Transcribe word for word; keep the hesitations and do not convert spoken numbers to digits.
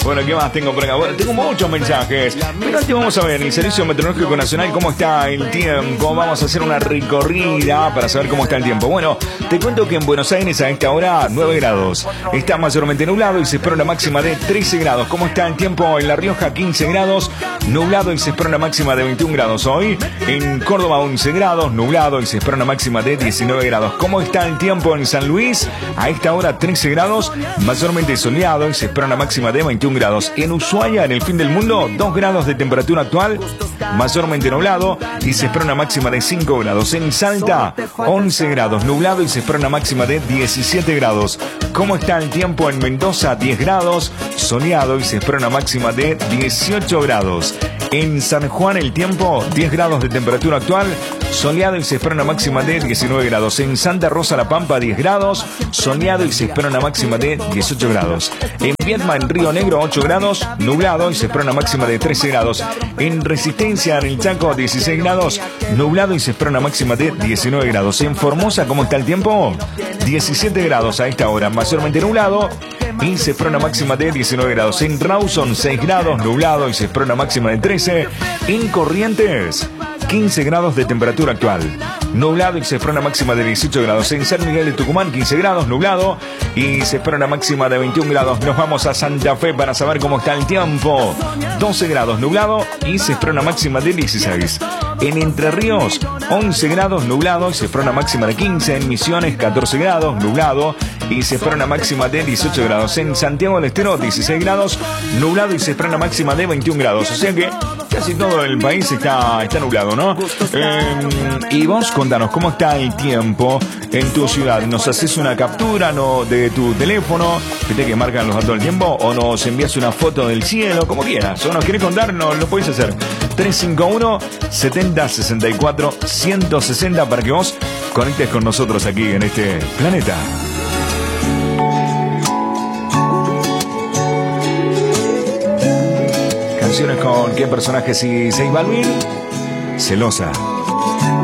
Bueno, ¿qué más tengo por acá? Bueno, tengo muchos mensajes. Pero antes vamos a ver, el Servicio Meteorológico Nacional, cómo está el tiempo. Vamos a hacer una recorrida para saber cómo está el tiempo. Bueno, te cuento que en Buenos Aires a esta hora nueve grados. Está mayormente nublado y se espera una máxima de trece grados. ¿Cómo está el tiempo en La Rioja? quince grados, nublado y se espera una máxima de veintiún grados. Hoy en Córdoba once grados, nublado y se espera una máxima de diecinueve grados. ¿Cómo está el tiempo en San Luis? A esta hora trece grados, mayormente soleado y se espera una máxima de veintiún grados. En Ushuaia, en el fin del mundo, dos grados de temperatura actual, mayormente nublado y se espera una máxima de cinco grados. En Salta, once grados, nublado y se espera una máxima de diecisiete grados. ¿Cómo está el tiempo en Mendoza? diez grados, soleado y se espera una máxima de dieciocho grados. En San Juan el tiempo, diez grados de temperatura actual, soleado y se espera una máxima de diecinueve grados. En Santa Rosa La Pampa, diez grados, soleado y se espera una máxima de dieciocho grados. En Viedma, en Río Negro, ocho grados, nublado y se espera una máxima de trece grados. En Resistencia, en el Chaco, dieciséis grados, nublado y se espera una máxima de diecinueve grados. En Formosa, ¿cómo está el tiempo? diecisiete grados a esta hora, mayormente nublado y se espera una máxima de diecinueve grados. En Rawson, seis grados, nublado y se espera una máxima de trece. En Corrientes, quince grados de temperatura actual, nublado y se espera una máxima de dieciocho grados. En San Miguel de Tucumán, quince grados, nublado y se espera una máxima de veintiún grados. Nos vamos a Santa Fe para saber cómo está el tiempo. doce grados, nublado y se espera una máxima de dieciséis. En Entre Ríos, once grados, nublado y se espera una máxima de quince. En Misiones, catorce grados, nublado y se espera una máxima de dieciocho grados. En Santiago del Estero, dieciséis grados, nublado y se espera una máxima de veintiún grados. O sea que casi todo el país está, está nublado, ¿no? Eh, y vos contanos cómo está el tiempo en tu ciudad. ¿Nos haces una captura no, de tu teléfono, viste que marcan los datos del tiempo? ¿O nos envías una foto del cielo? Como quieras. ¿O nos querés contar? No, lo podés hacer. tres cinco uno, setenta, sesenta y cuatro, ciento sesenta para que vos conectes con nosotros aquí en este planeta. Canciones con qué personajes y J Balvin. Celosa.